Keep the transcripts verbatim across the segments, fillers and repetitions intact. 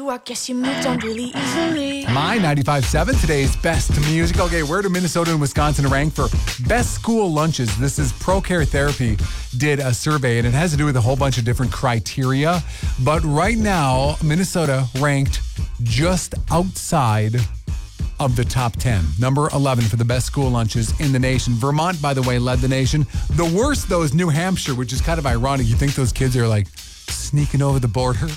you, I guess you moved on really easily. My ninety-five point seven, today's best music. Okay, where do Minnesota and Wisconsin rank for best school lunches? This is ProCare Therapy did a survey, and it has to do with a whole bunch of different criteria. But right now, Minnesota ranked just outside of the top ten. Number eleven for the best school lunches in the nation. Vermont, by the way, led the nation. The worst, though, is New Hampshire, which is kind of ironic. You think those kids are like sneaking over the border?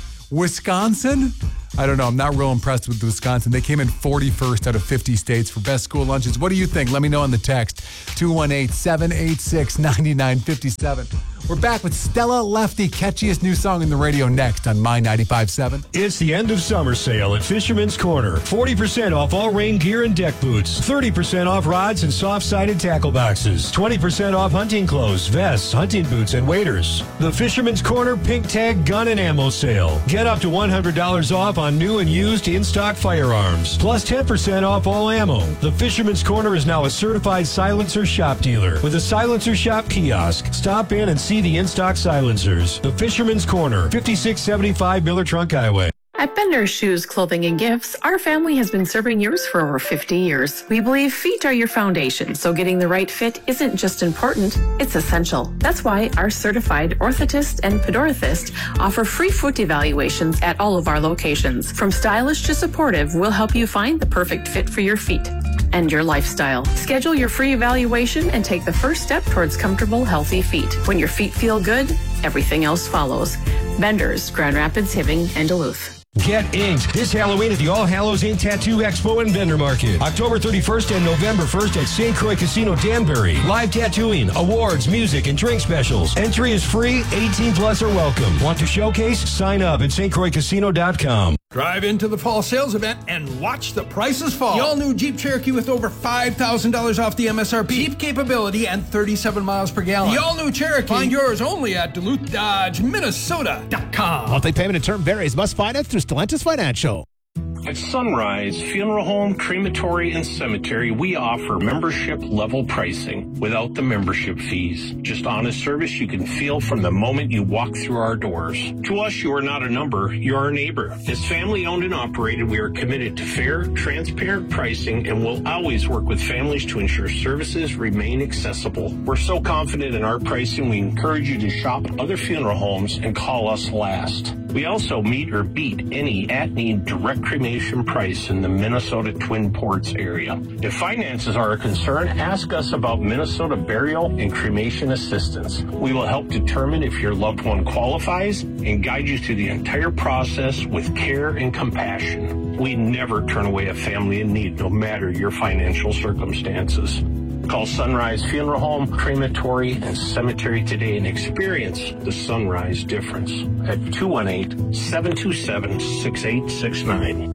Wisconsin? I don't know. I'm not real impressed with Wisconsin. They came in forty-first out of fifty states for best school lunches. What do you think? Let me know on the text. two one eight, seven eight six, nine nine five seven. We're back with Stella Lefty, catchiest new song in the radio, next on My ninety-five point seven. It's the end of summer sale at Fisherman's Corner. forty percent off all rain gear and deck boots. thirty percent off rods and soft-sided tackle boxes. twenty percent off hunting clothes, vests, hunting boots, and waders. The Fisherman's Corner Pink Tag Gun and Ammo Sale. Get up to one hundred dollars off on new and used in-stock firearms. Plus ten percent off all ammo. The Fisherman's Corner is now a certified silencer shop dealer with a silencer shop kiosk. Stop in and see the in-stock silencers. The Fisherman's Corner, fifty-six seventy-five Miller Trunk Highway. At Bender's Shoes, Clothing, and Gifts, our family has been serving yours for over fifty years. We believe feet are your foundation, so getting the right fit isn't just important, it's essential. That's why our certified orthotist and podorthist offer free foot evaluations at all of our locations. From stylish to supportive, we'll help you find the perfect fit for your feet and your lifestyle. Schedule your free evaluation and take the first step towards comfortable, healthy feet. When your feet feel good, everything else follows. Bender's, Grand Rapids, Hibbing, and Duluth. Get inked this Halloween at the All Hallows Ink Tattoo Expo and Vendor Market. October thirty-first and November first at Saint Croix Casino Danbury. Live tattooing, awards, music, and drink specials. Entry is free. eighteen plus are welcome. Want to showcase? Sign up at S T Croix Casino dot com. Drive into the fall sales event and watch the prices fall. The all-new Jeep Cherokee with over five thousand dollars off the M S R P. Jeep capability and thirty-seven miles per gallon. The all-new Cherokee. Find yours only at Duluth Dodge Minnesota dot com. Monthly payment and term varies. Must finance through Stellantis Financial. At Sunrise Funeral Home, Crematory, and Cemetery, we offer membership-level pricing without the membership fees. Just honest service you can feel from the moment you walk through our doors. To us, you are not a number, you are a neighbor. As family-owned and operated, we are committed to fair, transparent pricing and will always work with families to ensure services remain accessible. We're so confident in our pricing, we encourage you to shop other funeral homes and call us last. We also meet or beat any at-need direct cremation price in the Minnesota Twin Ports area. If finances are a concern, ask us about Minnesota Burial and Cremation Assistance. We will help determine if your loved one qualifies and guide you through the entire process with care and compassion. We never turn away a family in need, no matter your financial circumstances. Call Sunrise Funeral Home, Crematory, and Cemetery today and experience the Sunrise difference at two one eight, seven two seven, six eight six nine.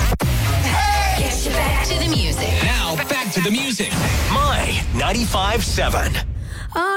Hey! Get you back to the music. Now, back to the music. My ninety-five point seven.